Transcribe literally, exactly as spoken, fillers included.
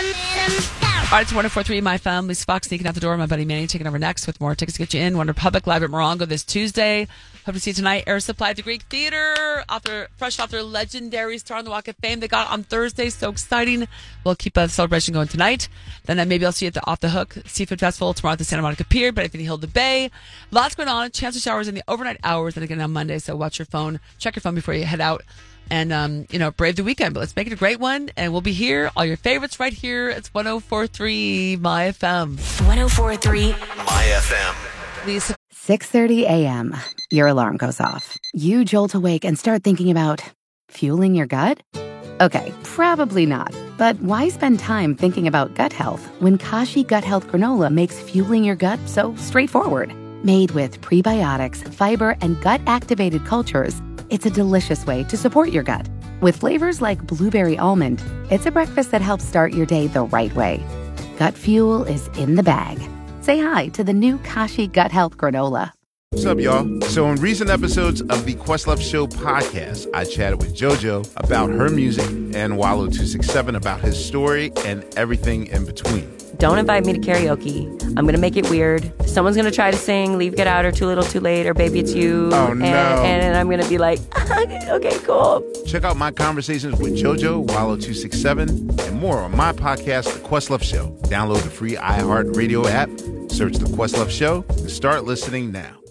All right, it's one oh four three, My Family's Fox sneaking out the door. My buddy Manny taking over next with more tickets to get you in. One Republic live at Morongo this Tuesday. Hope to see you tonight. Air Supply at the Greek Theater, off their, fresh off their legendary Star on the Walk of Fame they got on Thursday. So exciting. We'll keep a celebration going tonight. Then uh, maybe I'll see you at the Off the Hook Seafood Festival tomorrow at the Santa Monica Pier, but if you Hill the Bay. Lots going on. Chance of showers in the overnight hours and again on Monday. So watch your phone. Check your phone before you head out. And, um, you know, brave the weekend, but let's make it a great one. And we'll be here. All your favorites right here. It's one oh four three My F M. one oh four three My F M. Lisa. six thirty a.m. Your alarm goes off. You jolt awake and start thinking about fueling your gut? Okay, probably not. But why spend time thinking about gut health when Kashi Gut Health Granola makes fueling your gut so straightforward? Made with prebiotics, fiber, and gut-activated cultures, it's a delicious way to support your gut. With flavors like blueberry almond, it's a breakfast that helps start your day the right way. Gut fuel is in the bag. Say hi to the new Kashi Gut Health Granola. What's up, y'all? So in recent episodes of the Questlove Show podcast, I chatted with JoJo about her music and Wallow two six seven about his story and everything in between. Don't invite me to karaoke. I'm going to make it weird. Someone's going to try to sing Leave, Get Out, or Too Little, Too Late, or Baby It's You. Oh, and, no. And I'm going to be like, okay, cool. Check out my conversations with JoJo, Wallow two six seven, and more on my podcast, The Questlove Show. Download the free iHeartRadio app, search The Questlove Show, and start listening now.